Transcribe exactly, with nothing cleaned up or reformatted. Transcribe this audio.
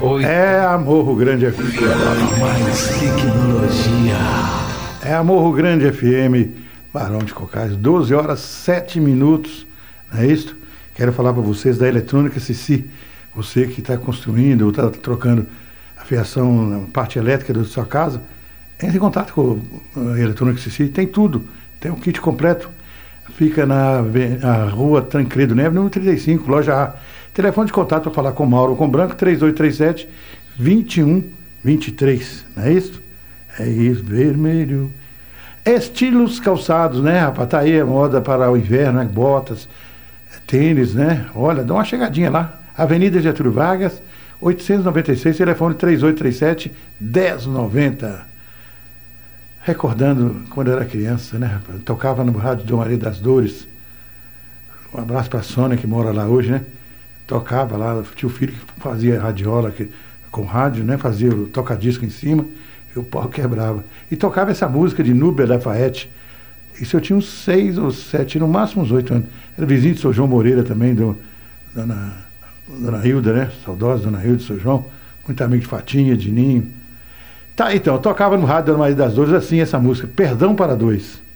Oi. É a Morro Grande F M. Mais tecnologia. É a Morro Grande F M, Barão de Cocais, doze horas, sete minutos, não é isso? Quero falar para vocês da Eletrônica Cici. Você que está construindo ou está trocando a fiação na parte elétrica da sua casa, entre em contato com a Eletrônica Cici, tem tudo, tem um kit completo. Fica na, na rua Tancredo Neves, número trinta e cinco, loja A. Telefone de contato para falar com Mauro ou com Branco, três oito três sete, dois um dois três, não é isso? É isso, vermelho. Estilos calçados, né, rapaz? Tá aí a moda para o inverno, né? Botas, tênis, né? Olha, dá uma chegadinha lá. Avenida Getúlio Vargas, oitocentos e noventa e seis, telefone três oito três sete, um zero nove zero. Recordando quando eu era criança, né, rapaz? Tocava no rádio Dom Maria das Dores. Um abraço para a Sônia, que mora lá hoje, né? Tocava lá, tinha o filho que fazia radiola que, com rádio, né? Fazia o toca-disco em cima e o pau quebrava. E tocava essa música de Núbia Lafayette. Isso eu tinha uns seis ou sete, no máximo uns oito anos. Era vizinho de São João Moreira também, do, dona, dona Hilda, né? Saudosa Dona Hilda de São João. Muito amigo de Fatinha, de Ninho. Tá, então, eu tocava no rádio Dona Maria das Dores assim, essa música, Perdão para Dois.